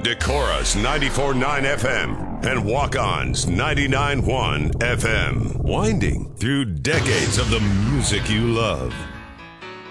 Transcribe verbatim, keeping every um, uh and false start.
Decorus ninety-four point nine F M and Walk-Ons ninety-nine point one F M. Winding through decades of the music you love.